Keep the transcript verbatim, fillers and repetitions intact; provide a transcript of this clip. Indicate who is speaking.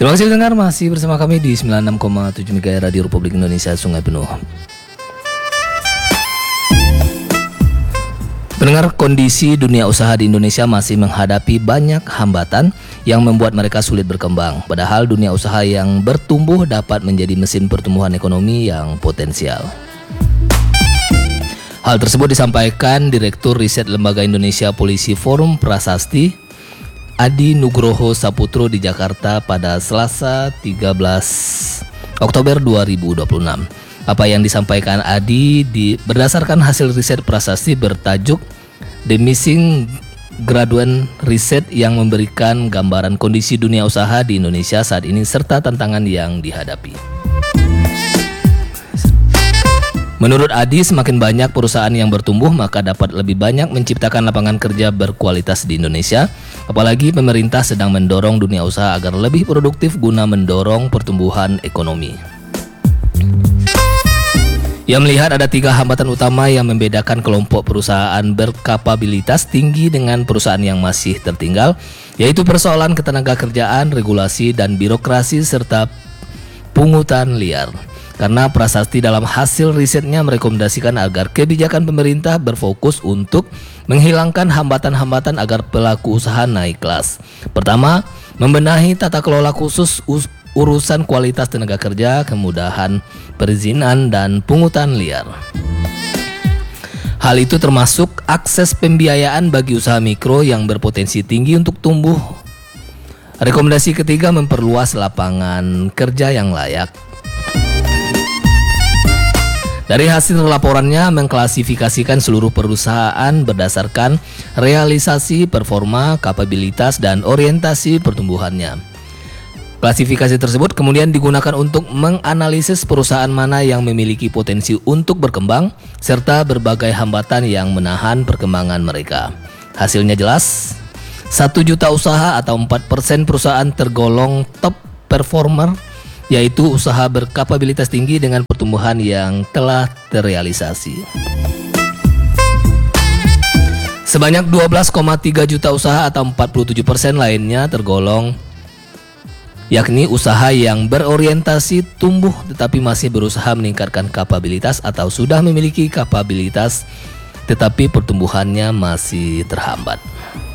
Speaker 1: Terima kasih pendengar, masih bersama kami di sembilan puluh enam koma tujuh MHz Radio Republik Indonesia Sungai Penuh. Pendengar, kondisi dunia usaha di Indonesia masih menghadapi banyak hambatan yang membuat mereka sulit berkembang. Padahal dunia usaha yang bertumbuh dapat menjadi mesin pertumbuhan ekonomi yang potensial. Hal tersebut disampaikan Direktur Riset Lembaga Indonesia Polisi Forum Prasasti, Adi Nugroho Saputro di Jakarta pada Selasa tiga belas Oktober dua ribu dua puluh enam. Apa yang disampaikan Adi di, berdasarkan hasil riset Prasasti bertajuk The Missing Graduate Research yang memberikan gambaran kondisi dunia usaha di Indonesia saat ini serta tantangan yang dihadapi. Menurut Adi, semakin banyak perusahaan yang bertumbuh maka dapat lebih banyak menciptakan lapangan kerja berkualitas di Indonesia. Apalagi pemerintah sedang mendorong dunia usaha agar lebih produktif guna mendorong pertumbuhan ekonomi. Ia melihat ada tiga hambatan utama yang membedakan kelompok perusahaan berkapabilitas tinggi dengan perusahaan yang masih tertinggal, yaitu persoalan ketenagakerjaan, regulasi, dan birokrasi, serta pungutan liar. Karena Prasasti dalam hasil risetnya merekomendasikan agar kebijakan pemerintah berfokus untuk menghilangkan hambatan-hambatan agar pelaku usaha naik kelas. Pertama, membenahi tata kelola khusus urusan kualitas tenaga kerja, kemudahan perizinan, dan pungutan liar. Hal itu termasuk akses pembiayaan bagi usaha mikro yang berpotensi tinggi untuk tumbuh. Rekomendasi ketiga, memperluas lapangan kerja yang layak. Dari hasil laporannya mengklasifikasikan seluruh perusahaan berdasarkan realisasi, performa, kapabilitas, dan orientasi pertumbuhannya. Klasifikasi tersebut kemudian digunakan untuk menganalisis perusahaan mana yang memiliki potensi untuk berkembang serta berbagai hambatan yang menahan perkembangan mereka. Hasilnya jelas, satu juta usaha atau empat persen perusahaan tergolong top performer, yaitu usaha berkapabilitas tinggi dengan pertumbuhan yang telah terrealisasi. Sebanyak dua belas koma tiga juta usaha atau empat puluh tujuh persen lainnya tergolong yakni usaha yang berorientasi tumbuh tetapi masih berusaha meningkatkan kapabilitas atau sudah memiliki kapabilitas tetapi pertumbuhannya masih terhambat.